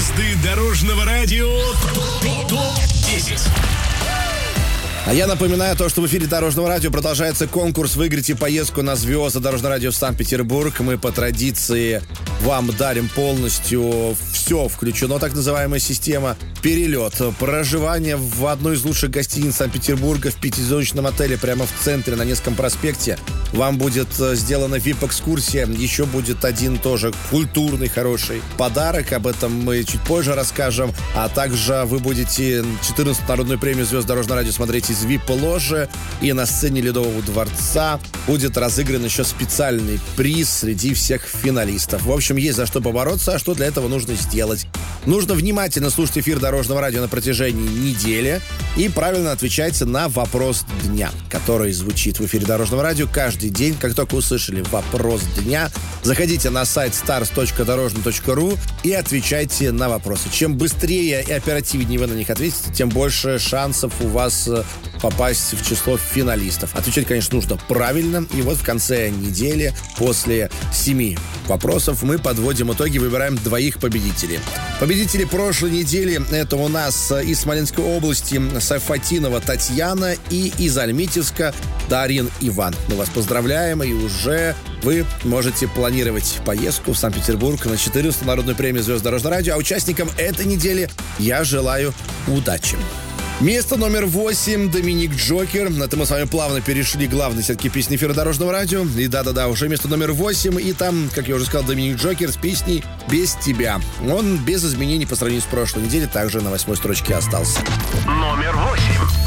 Звезды дорожного радио ТОП-10. А я напоминаю то, что в эфире Дорожного радио продолжается конкурс «Выиграйте поездку на звезды Дорожного радио в Санкт-Петербург». Мы по традиции вам дарим полностью все, включено так называемая система. Перелет, проживание в одной из лучших гостиниц Санкт-Петербурга в пятизвездочном отеле прямо в центре на Невском проспекте. Вам будет сделана VIP-экскурсия, еще будет один тоже культурный хороший подарок. Об этом мы чуть позже расскажем. А также вы будете 14-ю народную премию «Звезд Дорожного радио» смотреть из VIP-ложи. И на сцене Ледового дворца будет разыгран еще специальный приз среди всех финалистов. В общем, есть за что побороться. А что для этого нужно сделать? Нужно внимательно слушать эфир Дорожного радио на протяжении недели и правильно отвечать на вопрос дня, который звучит в эфире Дорожного радио каждый день. Как только услышали вопрос дня, заходите на сайт stars.dорожный.ру и отвечайте на вопросы. Чем быстрее и оперативнее вы на них ответите, тем больше шансов у вас попасть в число финалистов. Отвечать, конечно, нужно правильно. И вот в конце недели, после 7 вопросов, мы подводим итоги, выбираем двоих победителей. Победители прошлой недели — это у нас из Смоленской области Сафатинова Татьяна и из Альметьевска Дарин Иван. Мы вас поздравляем, и уже вы можете планировать поездку в Санкт-Петербург на 14-ю народную премию «Звезд Дорожного радио». А участникам этой недели я желаю удачи. Место номер 8 Доминик Джокер. Это мы с вами плавно перешли к главной сетке песни эфира Дорожного радио. И да-да-да, уже место номер 8. И там, как я уже сказал, Доминик Джокер с песней «Без тебя». Он без изменений по сравнению с прошлой неделей также на 8-й строчке остался. Номер 8.